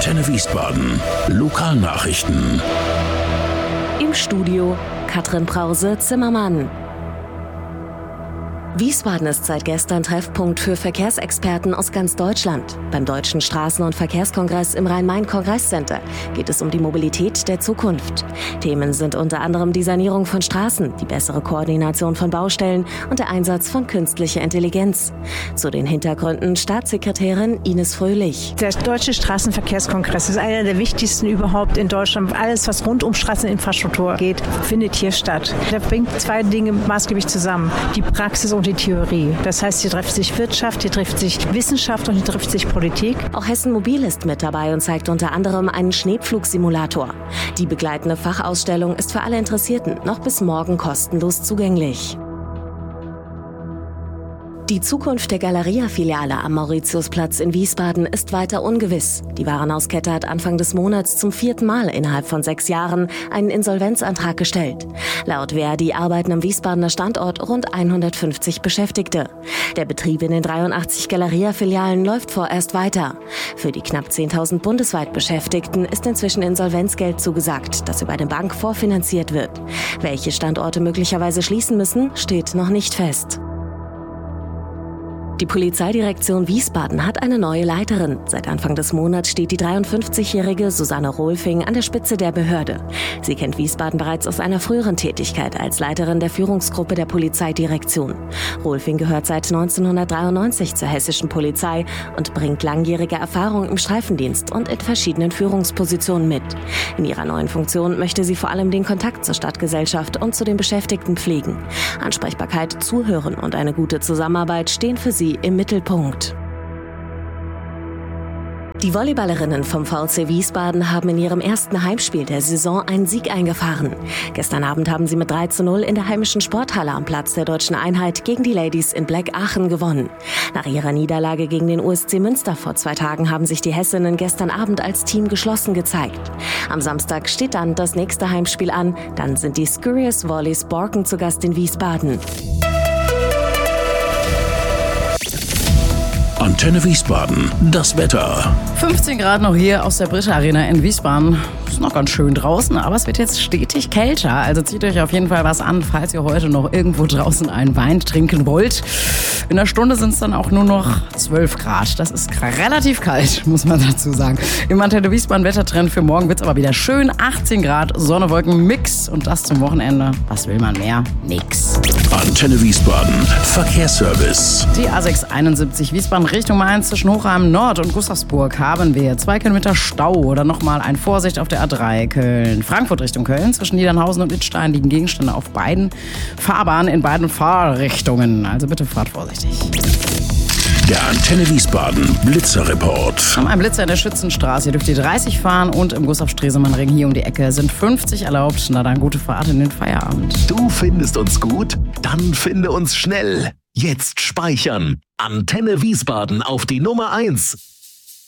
Antenne Wiesbaden. Lokalnachrichten. Im Studio Katrin Brause-Zimmermann. Wiesbaden ist seit gestern Treffpunkt für Verkehrsexperten aus ganz Deutschland. Beim Deutschen Straßen- und Verkehrskongress im Rhein-Main-Kongresscenter geht es um die Mobilität der Zukunft. Themen sind unter anderem die Sanierung von Straßen, die bessere Koordination von Baustellen und der Einsatz von künstlicher Intelligenz. Zu den Hintergründen Staatssekretärin Ines Fröhlich. Der Deutsche Straßenverkehrskongress ist einer der wichtigsten überhaupt in Deutschland. Alles, was rund um Straßeninfrastruktur geht, findet hier statt. Da bringt zwei Dinge maßgeblich zusammen. Die Praxis und die Theorie. Das heißt, hier trifft sich Wirtschaft, hier trifft sich Wissenschaft und hier trifft sich Politik. Auch Hessen Mobil ist mit dabei und zeigt unter anderem einen Schneepflugsimulator. Die begleitende Fachausstellung ist für alle Interessierten noch bis morgen kostenlos zugänglich. Die Zukunft der Galeria-Filiale am Mauritiusplatz in Wiesbaden ist weiter ungewiss. Die Warenhauskette hat Anfang des Monats zum 4. Mal innerhalb von 6 Jahren einen Insolvenzantrag gestellt. Laut Verdi arbeiten am Wiesbadener Standort rund 150 Beschäftigte. Der Betrieb in den 83 Galeria-Filialen läuft vorerst weiter. Für die knapp 10.000 bundesweit Beschäftigten ist inzwischen Insolvenzgeld zugesagt, das über eine Bank vorfinanziert wird. Welche Standorte möglicherweise schließen müssen, steht noch nicht fest. Die Polizeidirektion Wiesbaden hat eine neue Leiterin. Seit Anfang des Monats steht die 53-jährige Susanne Rohlfing an der Spitze der Behörde. Sie kennt Wiesbaden bereits aus einer früheren Tätigkeit als Leiterin der Führungsgruppe der Polizeidirektion. Rohlfing gehört seit 1993 zur hessischen Polizei und bringt langjährige Erfahrung im Streifendienst und in verschiedenen Führungspositionen mit. In ihrer neuen Funktion möchte sie vor allem den Kontakt zur Stadtgesellschaft und zu den Beschäftigten pflegen. Ansprechbarkeit, Zuhören und eine gute Zusammenarbeit stehen für sie im Mittelpunkt. Die Volleyballerinnen vom VfC Wiesbaden haben in ihrem ersten Heimspiel der Saison einen Sieg eingefahren. Gestern Abend haben sie mit 3:0 in der heimischen Sporthalle am Platz der Deutschen Einheit gegen die Ladies in Black Aachen gewonnen. Nach ihrer Niederlage gegen den USC Münster vor 2 Tagen haben sich die Hessinnen gestern Abend als Team geschlossen gezeigt. Am Samstag steht dann das nächste Heimspiel an. Dann sind die Scurious Volleys Borken zu Gast in Wiesbaden. Antenne Wiesbaden, das Wetter. 15 Grad noch hier aus der Britta Arena in Wiesbaden. Ist noch ganz schön draußen, aber es wird jetzt stetig kälter. Also zieht euch auf jeden Fall was an, falls ihr heute noch irgendwo draußen einen Wein trinken wollt. In einer Stunde sind es dann auch nur noch 12 Grad. Das ist relativ kalt, muss man dazu sagen. Im Antenne Wiesbaden Wettertrend für morgen wird es aber wieder schön. 18 Grad, Sonne, Wolken, Mix. Und das zum Wochenende. Was will man mehr? Nix. Antenne Wiesbaden, Verkehrsservice. Die A671 Wiesbaden Richtung Mainz zwischen Hochheim Nord und Gustavsburg haben wir 2 Kilometer Stau oder nochmal ein Vorsicht auf der A3 Köln-Frankfurt Richtung Köln. Zwischen Niedernhausen und Idstein liegen Gegenstände auf beiden Fahrbahnen in beiden Fahrrichtungen. Also bitte fahrt vorsichtig. Der Antenne Wiesbaden Blitzerreport. Ein Blitzer in der Schützenstraße. Hier dürft ihr 30 fahren und im Gustav-Stresemann-Ring hier um die Ecke sind 50 erlaubt. Na dann gute Fahrt in den Feierabend. Du findest uns gut? Dann finde uns schnell. Jetzt speichern. Antenne Wiesbaden auf die Nummer 1.